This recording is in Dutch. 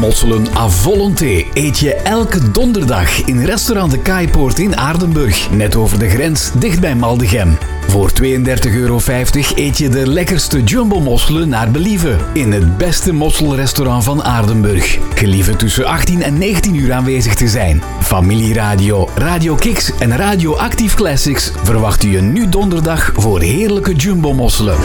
mosselen à volonté eet je elke donderdag in restaurant De Kaaipoort in Aardenburg, net over de grens, dicht bij Maldegem. Voor €32,50 eet je de lekkerste jumbo-mosselen naar believen in het beste mosselrestaurant van Aardenburg. Gelieve tussen 18 en 19 uur aanwezig te zijn. Familieradio, Radio Kix en Radio Active Classics verwachten je nu donderdag voor heerlijke jumbo-mosselen.